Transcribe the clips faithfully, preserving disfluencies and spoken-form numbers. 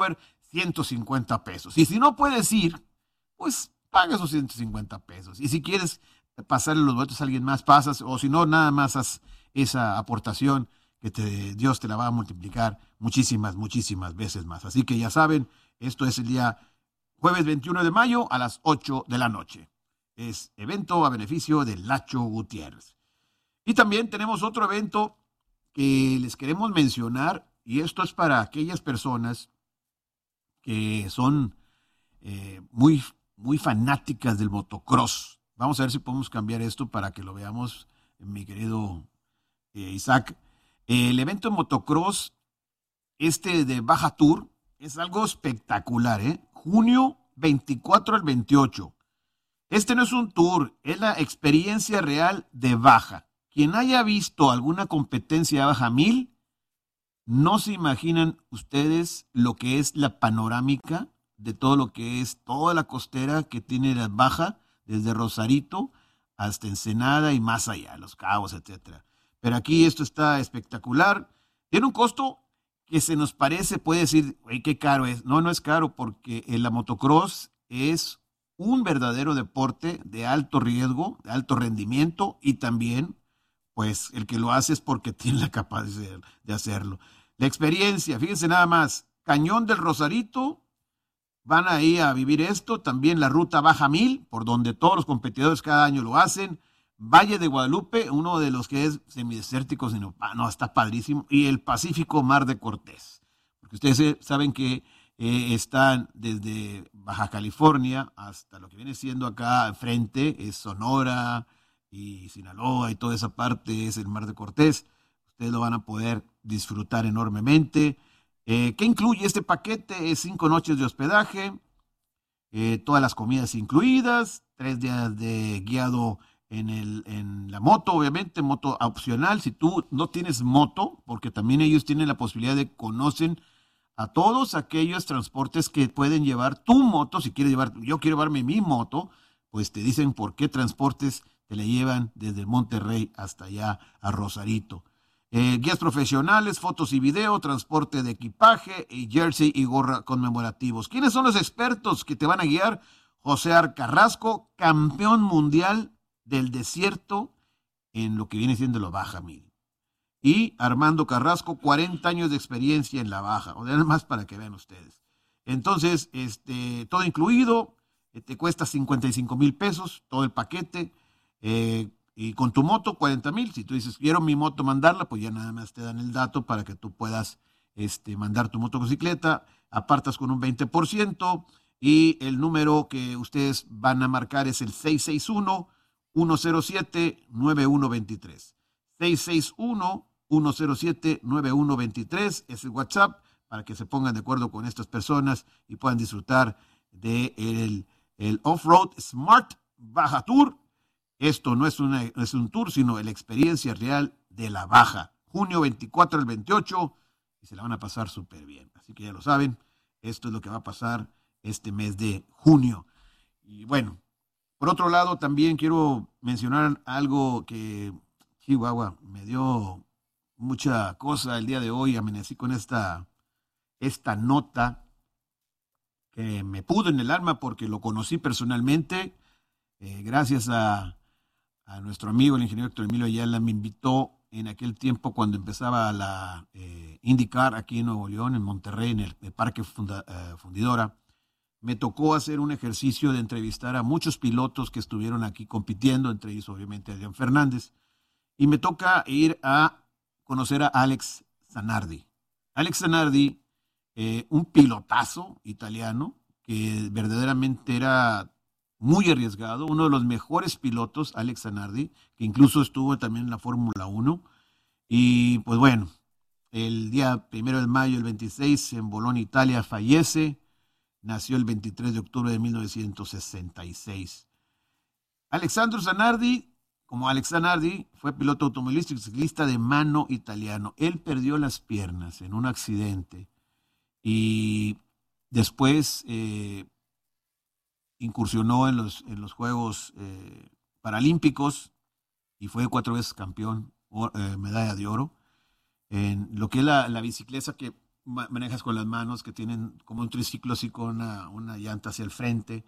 ciento cincuenta pesos. Y si no puedes ir, pues paga esos ciento cincuenta pesos. Y si quieres pasarle los boletos a alguien más, pasas, o si no, nada más haz esa aportación que te, Dios te la va a multiplicar muchísimas, muchísimas veces más. Así que ya saben, esto es el día jueves veintiuno de mayo a las ocho de la noche. Es evento a beneficio de Lacho Gutiérrez. Y también tenemos otro evento que les queremos mencionar, y esto es para aquellas personas que son eh, muy, muy fanáticas del motocross. Vamos a ver si podemos cambiar esto para que lo veamos, mi querido eh, Isaac. El evento de motocross, este de Baja Tour, es algo espectacular, ¿eh? Junio veinticuatro al veintiocho. Este no es un tour, es la experiencia real de Baja. Quien haya visto alguna competencia de Baja Mil, no se imaginan ustedes lo que es la panorámica de todo lo que es toda la costera que tiene la Baja, desde Rosarito hasta Ensenada y más allá, Los Cabos, etcétera. Pero aquí esto está espectacular. Tiene un costo que se nos parece, puede decir, "Ey, qué caro es". No, no es caro, porque la motocross es un verdadero deporte de alto riesgo, de alto rendimiento, y también, pues, el que lo hace es porque tiene la capacidad de hacerlo. La experiencia, fíjense nada más, Cañón del Rosarito, van ahí a vivir esto, también la ruta Baja Mil, por donde todos los competidores cada año lo hacen, Valle de Guadalupe, uno de los que es semidesértico, sino, no, está padrísimo, y el Pacífico Mar de Cortés, porque ustedes saben que eh, están desde Baja California hasta lo que viene siendo acá enfrente, es Sonora y Sinaloa y toda esa parte es el Mar de Cortés. Ustedes lo van a poder disfrutar enormemente. Eh, ¿Qué incluye este paquete? Es cinco noches de hospedaje, eh, todas las comidas incluidas, tres días de guiado en, el, en la moto, obviamente, moto opcional. Si tú no tienes moto, porque también ellos tienen la posibilidad de conocen a todos aquellos transportes que pueden llevar tu moto. Si quieres llevar, yo quiero llevarme mi moto, pues te dicen por qué transportes te le llevan desde Monterrey hasta allá a Rosarito. Eh, guías profesionales, fotos y video, transporte de equipaje, y jersey y gorra conmemorativos. ¿Quiénes son los expertos que te van a guiar? José Carrasco, campeón mundial del desierto en lo que viene siendo la Baja Mil. Y Armando Carrasco, cuarenta años de experiencia en la Baja. O sea, nada más para que vean ustedes. Entonces, este, todo incluido, eh, te cuesta cincuenta y cinco mil pesos, todo el paquete. Eh, Y con tu moto, cuarenta mil. Si tú dices, quiero mi moto mandarla, pues ya nada más te dan el dato para que tú puedas este, mandar tu motocicleta. Apartas con un veinte por ciento y el número que ustedes van a marcar es el seis seis uno, uno cero siete, nueve uno dos tres. seis seis uno, uno cero siete, nueve uno dos tres es el WhatsApp para que se pongan de acuerdo con estas personas y puedan disfrutar de el, el Off-Road Smart Baja Tour. Esto no es, una, no es un tour, sino la experiencia real de la Baja. Junio veinticuatro al veintiocho, y se la van a pasar súper bien. Así que ya lo saben, esto es lo que va a pasar este mes de junio. Y bueno, por otro lado, también quiero mencionar algo que, Chihuahua, me dio mucha cosa el día de hoy. Amanecí con esta, esta nota que me pudo en el alma porque lo conocí personalmente. Eh, gracias a a nuestro amigo, el ingeniero Héctor Emilio Ayala, me invitó en aquel tiempo cuando empezaba la eh, IndyCar aquí en Nuevo León, en Monterrey, en el, el Parque Funda, eh, Fundidora. Me tocó hacer un ejercicio de entrevistar a muchos pilotos que estuvieron aquí compitiendo, entre ellos obviamente Adrián Fernández, y me toca ir a conocer a Alex Zanardi. Alex Zanardi, eh, un pilotazo italiano que verdaderamente era muy arriesgado, uno de los mejores pilotos, Alex Zanardi, que incluso estuvo también en la Fórmula uno. Y pues bueno, el día primero de mayo del veintiséis en Bologna, Italia, fallece. Nació el veintitrés de octubre de mil novecientos sesenta y seis. Alexandro Zanardi, como Alex Zanardi, fue piloto automovilístico y ciclista de mano italiano. Él perdió las piernas en un accidente y después eh, incursionó en los, en los Juegos eh, Paralímpicos y fue cuatro veces campeón, eh, medalla de oro, en lo que es la, la bicicleta, que ma- manejas con las manos que tienen como un triciclo así con una, una llanta hacia el frente.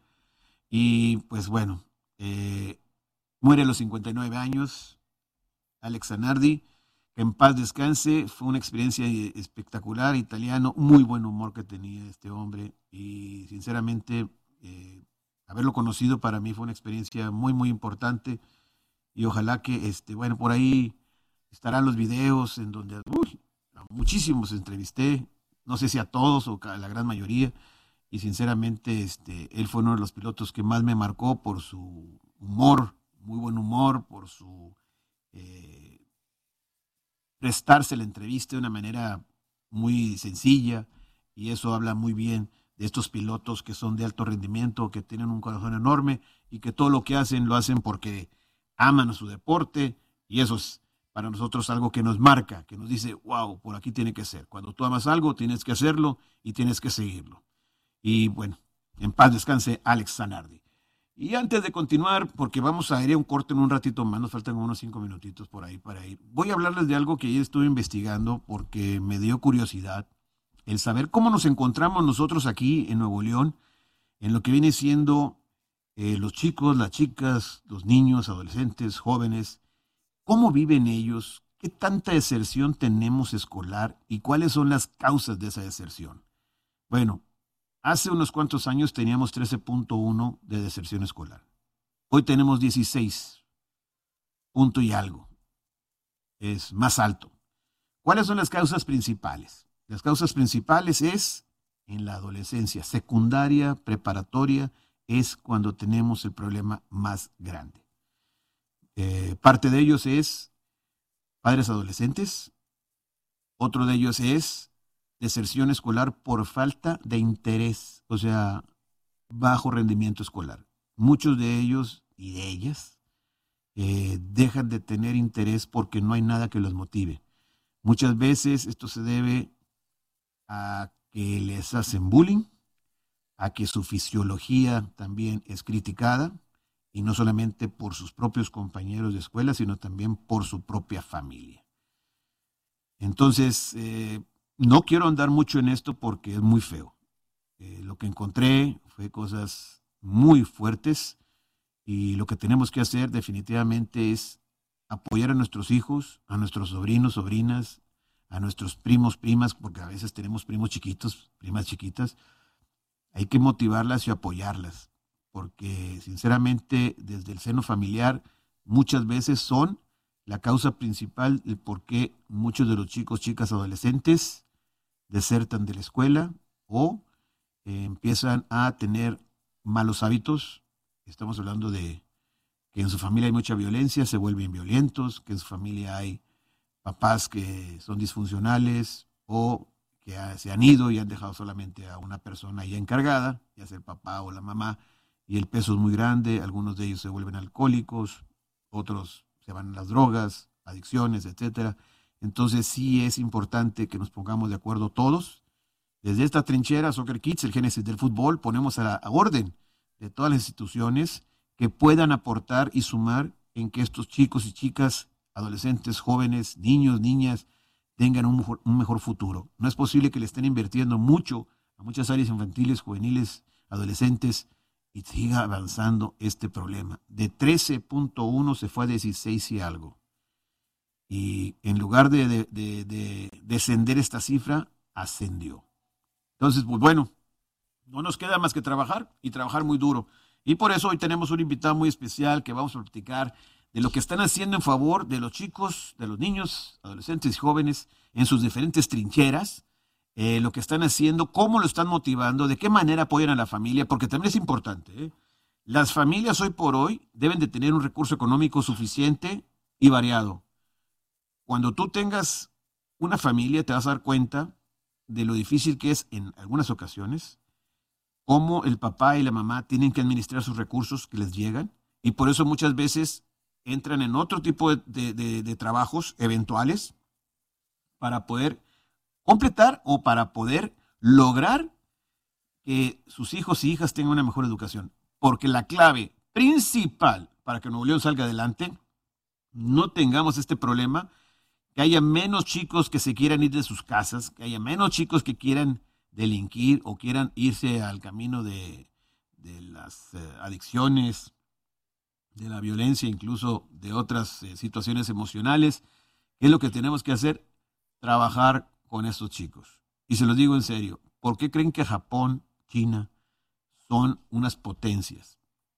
Y pues bueno, eh, muere a los cincuenta y nueve años, Alex Zanardi, que en paz descanse, fue una experiencia eh, espectacular, italiano, muy buen humor que tenía este hombre y sinceramente eh, haberlo conocido para mí fue una experiencia muy, muy importante y ojalá que, este, bueno, por ahí estarán los videos en donde uy, a muchísimos entrevisté, no sé si a todos o a la gran mayoría, y sinceramente este, él fue uno de los pilotos que más me marcó por su humor, muy buen humor, por su eh, prestarse la entrevista de una manera muy sencilla, y eso habla muy bien de estos pilotos que son de alto rendimiento, que tienen un corazón enorme y que todo lo que hacen lo hacen porque aman a su deporte, y eso es para nosotros algo que nos marca, que nos dice, wow, por aquí tiene que ser. Cuando tú amas algo, tienes que hacerlo y tienes que seguirlo. Y bueno, en paz descanse Alex Zanardi. Y antes de continuar, porque vamos a ir a un corte en un ratito más, nos faltan unos cinco minutitos por ahí para ir. Voy a hablarles de algo que ayer estuve investigando porque me dio curiosidad el saber cómo nos encontramos nosotros aquí en Nuevo León, en lo que viene siendo eh, los chicos, las chicas, los niños, adolescentes, jóvenes, cómo viven ellos, qué tanta deserción tenemos escolar y cuáles son las causas de esa deserción. Bueno, hace unos cuantos años teníamos trece punto uno de deserción escolar. Hoy tenemos dieciséis punto y algo. Es más alto. ¿Cuáles son las causas principales? Las causas principales es en la adolescencia, secundaria, preparatoria, es cuando tenemos el problema más grande. Eh, parte de ellos es padres adolescentes, otro de ellos es deserción escolar por falta de interés, o sea, bajo rendimiento escolar. Muchos de ellos y de ellas eh, dejan de tener interés porque no hay nada que los motive. Muchas veces esto se debe a que les hacen bullying, a que su fisiología también es criticada, y no solamente por sus propios compañeros de escuela, sino también por su propia familia. Entonces, eh, no quiero andar mucho en esto porque es muy feo. Eh, lo que encontré fue cosas muy fuertes y lo que tenemos que hacer definitivamente es apoyar a nuestros hijos, a nuestros sobrinos, sobrinas, a nuestros primos, primas, porque a veces tenemos primos chiquitos, primas chiquitas. Hay que motivarlas y apoyarlas, porque sinceramente desde el seno familiar muchas veces son la causa principal del por qué muchos de los chicos, chicas, adolescentes desertan de la escuela o eh, empiezan a tener malos hábitos. Estamos hablando de que en su familia hay mucha violencia, se vuelven violentos, que en su familia hay papás que son disfuncionales o que ha, se han ido y han dejado solamente a una persona ya encargada, ya sea el papá o la mamá, y el peso es muy grande, algunos de ellos se vuelven alcohólicos, otros se van a las drogas, adicciones, etcétera. Entonces sí es importante que nos pongamos de acuerdo todos. Desde esta trinchera, Soccer Kids, el génesis del fútbol, ponemos a la a orden de todas las instituciones que puedan aportar y sumar en que estos chicos y chicas, adolescentes, jóvenes, niños, niñas, tengan un mejor, un mejor futuro. No es posible que le estén invirtiendo mucho a muchas áreas infantiles, juveniles, adolescentes, y siga avanzando este problema. De trece punto uno se fue a dieciséis y algo. Y en lugar de, de, de, de descender esta cifra, ascendió. Entonces, pues bueno, no nos queda más que trabajar y trabajar muy duro. Y por eso hoy tenemos un invitado muy especial que vamos a platicar de lo que están haciendo en favor de los chicos, de los niños, adolescentes y jóvenes en sus diferentes trincheras, eh, lo que están haciendo, cómo lo están motivando, de qué manera apoyan a la familia, porque también es importante, ¿eh? Las familias hoy por hoy deben de tener un recurso económico suficiente y variado. Cuando tú tengas una familia te vas a dar cuenta de lo difícil que es en algunas ocasiones, cómo el papá y la mamá tienen que administrar sus recursos que les llegan, y por eso muchas veces entran en otro tipo de, de, de, de trabajos eventuales para poder completar o para poder lograr que sus hijos y hijas tengan una mejor educación. Porque la clave principal para que Nuevo León salga adelante, no tengamos este problema, que haya menos chicos que se quieran ir de sus casas, que haya menos chicos que quieran delinquir o quieran irse al camino de, de las eh, adicciones, de la violencia, incluso de otras eh, situaciones emocionales. ¿Qué es lo que tenemos que hacer? Trabajar con estos chicos. Y se los digo en serio, ¿por qué creen que Japón, China, son unas potencias?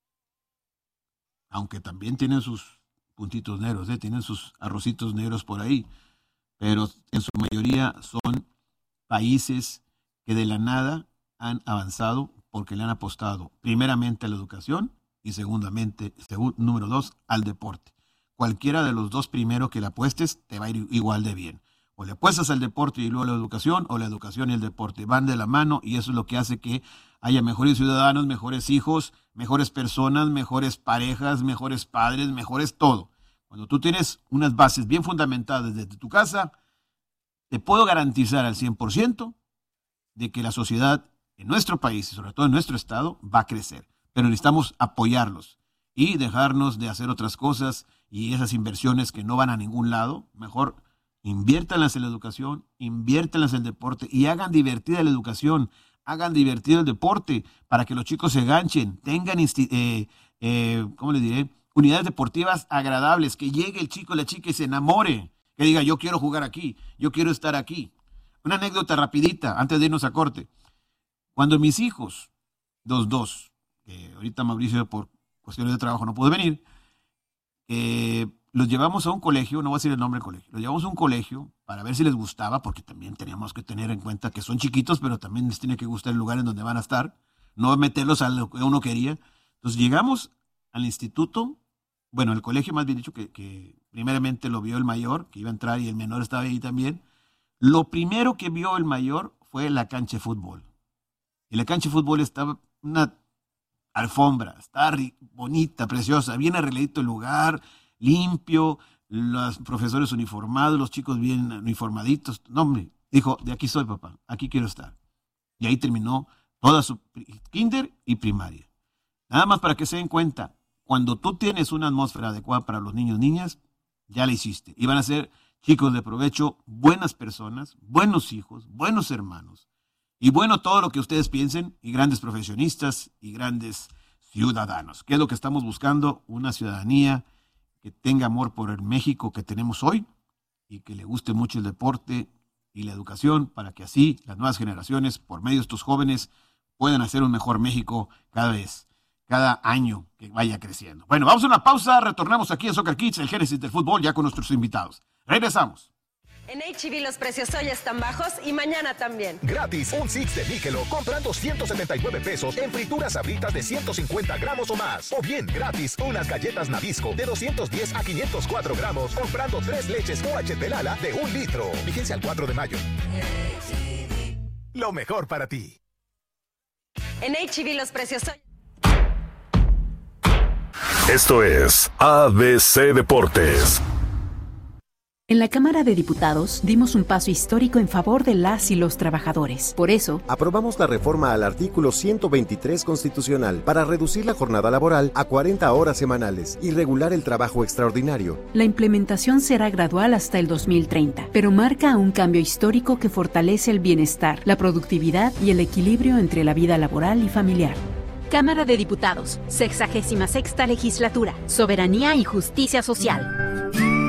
Aunque también tienen sus puntitos negros, ¿eh? Tienen sus arrocitos negros por ahí, pero en su mayoría son países que de la nada han avanzado porque le han apostado primeramente a la educación y segundamente, segun, número dos, al deporte. Cualquiera de los dos primeros que le apuestes te va a ir igual de bien. O le apuestas al deporte y luego a la educación, o la educación y el deporte van de la mano, y eso es lo que hace que haya mejores ciudadanos, mejores hijos, mejores personas, mejores parejas, mejores padres, mejores todo. Cuando tú tienes unas bases bien fundamentadas desde tu casa, te puedo garantizar al cien por ciento de que la sociedad en nuestro país, y sobre todo en nuestro estado, va a crecer. Pero necesitamos apoyarlos y dejarnos de hacer otras cosas y esas inversiones que no van a ningún lado. Mejor inviértanlas en la educación, inviértanlas en el deporte y hagan divertida la educación, hagan divertido el deporte para que los chicos se ganchen, tengan, eh, eh, ¿cómo les diré? Unidades deportivas agradables, que llegue el chico, la chica y se enamore, que diga yo quiero jugar aquí, yo quiero estar aquí. Una anécdota rapidita antes de irnos a corte. Cuando mis hijos, los dos, que ahorita Mauricio por cuestiones de trabajo no pudo venir, eh, los llevamos a un colegio, no voy a decir el nombre del colegio, los llevamos a un colegio para ver si les gustaba, porque también teníamos que tener en cuenta que son chiquitos, pero también les tiene que gustar el lugar en donde van a estar, no meterlos a lo que uno quería. Entonces llegamos al instituto, bueno, el colegio más bien dicho, que, que primeramente lo vio el mayor, que iba a entrar y el menor estaba ahí también. Lo primero que vio el mayor fue la cancha de fútbol. Y la cancha de fútbol estaba una alfombra, estaba bonita, preciosa, bien arregladito el lugar, limpio, los profesores uniformados, los chicos bien uniformaditos. No, hombre, dijo, de aquí soy, papá, aquí quiero estar. Y ahí terminó toda su kinder y primaria. Nada más para que se den cuenta, cuando tú tienes una atmósfera adecuada para los niños y niñas, ya la hiciste. Y van a ser chicos de provecho, buenas personas, buenos hijos, buenos hermanos. Y bueno, todo lo que ustedes piensen, y grandes profesionistas y grandes ciudadanos. ¿Qué es lo que estamos buscando? Una ciudadanía que tenga amor por el México que tenemos hoy y que le guste mucho el deporte y la educación para que así las nuevas generaciones, por medio de estos jóvenes, puedan hacer un mejor México cada vez, cada año que vaya creciendo. Bueno, vamos a una pausa, retornamos aquí en Soccer Kids, el génesis del fútbol, ya con nuestros invitados. Regresamos. En H E B los precios hoy están bajos y mañana también. Gratis, un six de Michelob comprando ciento setenta y nueve pesos en frituras Sabritas de ciento cincuenta gramos o más. O bien, gratis, unas galletas Nabisco de doscientos diez a quinientos cuatro gramos comprando tres leches U H T Lala de un litro. Vigencia al cuatro de mayo. H E B. Lo mejor para ti. En H E B los precios hoy... Esto es A B C Deportes. En la Cámara de Diputados dimos un paso histórico en favor de las y los trabajadores. Por eso, aprobamos la reforma al artículo ciento veintitrés constitucional para reducir la jornada laboral a cuarenta horas semanales y regular el trabajo extraordinario. La implementación será gradual hasta el dos mil treinta, pero marca un cambio histórico que fortalece el bienestar, la productividad y el equilibrio entre la vida laboral y familiar. Cámara de Diputados, sexagésima sexta legislatura, soberanía y justicia social.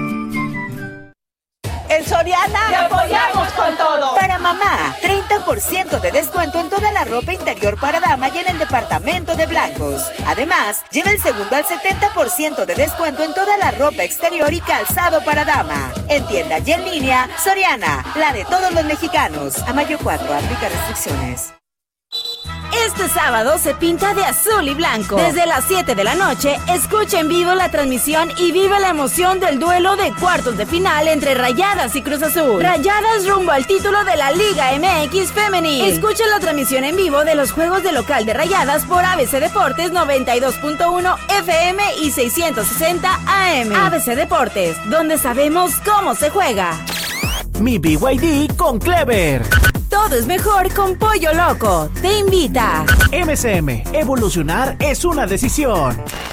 En Soriana ¡te apoyamos con todo! Para mamá, treinta por ciento de descuento en toda la ropa interior para dama y en el departamento de blancos. Además, lleva el segundo al setenta por ciento de descuento en toda la ropa exterior y calzado para dama. En tienda y en línea, Soriana, la de todos los mexicanos. A mayo cuatro, aplica restricciones. Este sábado se pinta de azul y blanco. Desde las siete de la noche, escucha en vivo la transmisión y vive la emoción del duelo de cuartos de final entre Rayadas y Cruz Azul. Rayadas rumbo al título de la Liga M X Femenil. Escucha la transmisión en vivo de los juegos de local de Rayadas por A B C Deportes noventa y dos punto uno F M y seiscientos sesenta A M. A B C Deportes, donde sabemos cómo se juega. Mi B Y D con Clever. Todo es mejor con Pollo Loco. Te invita. M C M, evolucionar es una decisión.